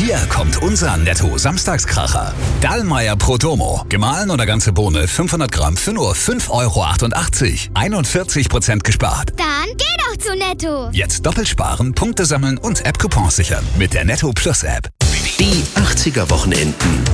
Hier kommt unser Netto-Samstagskracher. Dallmayr Prodomo. Gemahlen oder ganze Bohne 500 Gramm für nur 5,88 €. 41% gespart. Dann geh doch zu Netto. Jetzt doppelt sparen, Punkte sammeln und App-Coupons sichern. Mit der Netto Plus App. Die 80er Wochenenden.